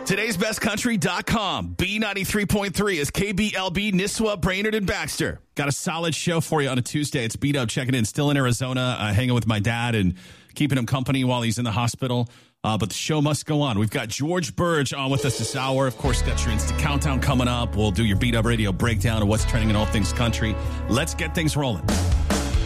Today'sBestCountry.com. B93.3 is KBLB, Nisswa, Brainerd, and Baxter. Got a solid show for you on a Tuesday. It's B-Dub checking in, still in Arizona, hanging with my dad and keeping him company while he's in the hospital. But the show must go on. We've got George Burge on with us this hour. Of course, got your Instant Countdown coming up. We'll do your B-Dub Radio breakdown of what's trending in all things country. Let's get things rolling.